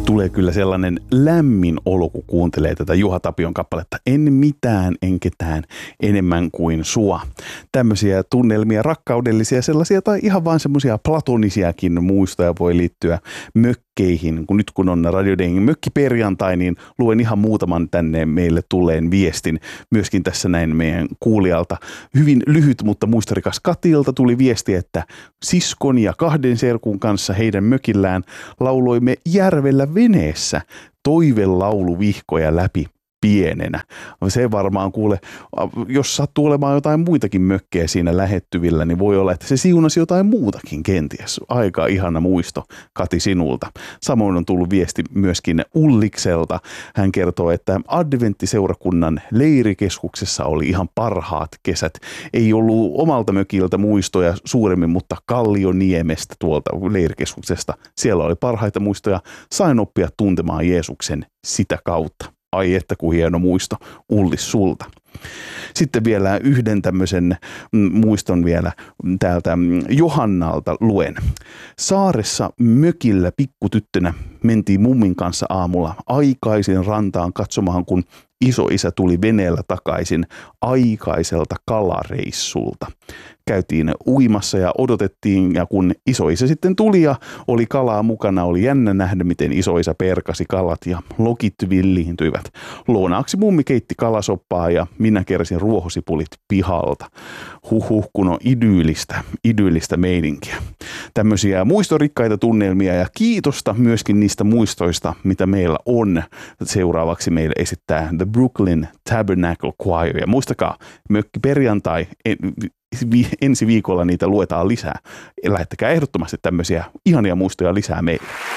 Tulee kyllä sellainen lämmin olo, kun kuuntelee tätä Juha Tapion kappaletta. En mitään, en ketään enemmän kuin sua. Tämmöisiä tunnelmia, rakkaudellisia sellaisia tai ihan vaan semmoisia platonisiakin muistoja voi liittyä mökkeihin. Nyt kun on Radio Dengin mökkiperjantai, niin luen ihan muutaman tänne meille tulleen viestin. Myöskin tässä näin meidän kuulijalta. Hyvin lyhyt, mutta muistorikas Katilta tuli viesti, että siskon ja 2 serkun kanssa heidän mökillään lauloimme järvellä veneessä toivelauluvihkoja läpi pienenä. Se varmaan kuule, jos sattuu olemaan jotain muitakin mökkejä siinä lähettyvillä, niin voi olla, että se siunasi jotain muutakin kenties. Aika ihana muisto, Kati, sinulta. Samoin on tullut viesti myöskin Ullikselta. Hän kertoo, että adventtiseurakunnan leirikeskuksessa oli ihan parhaat kesät. Ei ollut omalta mökiltä muistoja suuremmin, mutta Kallioniemestä tuolta leirikeskuksesta. Siellä oli parhaita muistoja. Sain oppia tuntemaan Jeesuksen sitä kautta. Ai että kuin hieno muisto, Ullis, sulta. Sitten vielä yhden tämmöisen muiston vielä täältä Johannalta luen. Saaressa mökillä pikkutyttönä mentiin mummin kanssa aamulla aikaisin rantaan katsomaan, kun isoisä tuli veneellä takaisin aikaiselta kalareissulta. Käytiin uimassa ja odotettiin, ja kun isoisä sitten tuli ja oli kalaa mukana, oli jännä nähdä, miten isoisä perkasi kalat ja lokit villiintyivät. Lounaaksi mummi keitti kalasoppaa ja minä keräsin ruohosipulit pihalta. Kun on idyylistä meininkiä. Tämmöisiä muistorikkaita tunnelmia ja kiitosta myöskin niistä muistoista, mitä meillä on. Seuraavaksi meille esittää The Brooklyn Tabernacle Choir. Ja muistakaa, mökkiperjantai, ensi viikolla niitä luetaan lisää. Lähettäkää ehdottomasti tämmöisiä ihania muistoja lisää meille.